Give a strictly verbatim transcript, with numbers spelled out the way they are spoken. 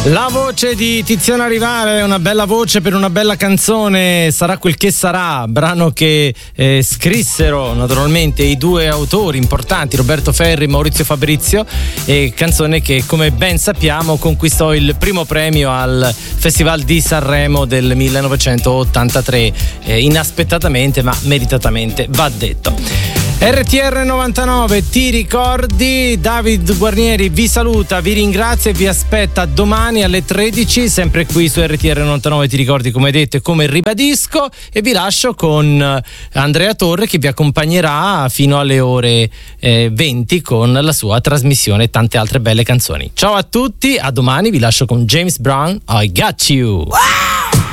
La voce di Tiziana Rivale, una bella voce per una bella canzone, Sarà quel che sarà, brano che eh, scrissero naturalmente i due autori importanti, Roberto Ferri e Maurizio Fabrizio, e canzone che, come ben sappiamo, conquistò il primo premio al Festival di Sanremo del millenovecentottantatré, eh, inaspettatamente ma meritatamente, va detto. R T R novantanove, ti ricordi? David Guarnieri vi saluta, vi ringrazia e vi aspetta domani alle tredici, sempre qui su R T R novantanove, ti ricordi, come detto e come ribadisco, e vi lascio con Andrea Torre che vi accompagnerà fino alle ore eh, venti con la sua trasmissione e tante altre belle canzoni. Ciao a tutti, a domani, vi lascio con James Brown, I Got You. Wow!